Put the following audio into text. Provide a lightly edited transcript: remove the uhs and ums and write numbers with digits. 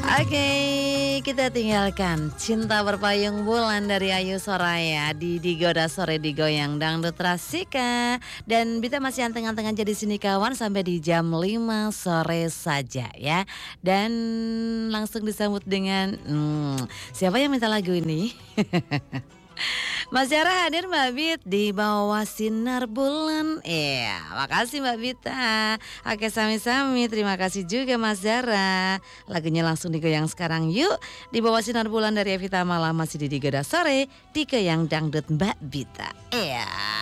Oke, kita tinggalkan Cinta Berpayung Bulan dari Ayu Soraya di Digoda Sore Digoyang Dangdut Rasika. Dan Bita masih anteng-anteng aja di sini kawan sampai di jam 5 sore saja ya. Dan langsung disambut dengan siapa yang minta lagu ini? Mas Zara hadir Mbak Bit di bawah sinar bulan. Iya, makasih Mbak Bita. Oke, sami-sami. Terima kasih juga Mas Zara. Lagunya langsung digoyang sekarang yuk. Di bawah sinar bulan dari Evita Malah masih di Digoda Sore. Digoyang dangdut Mbak Bita. Iya.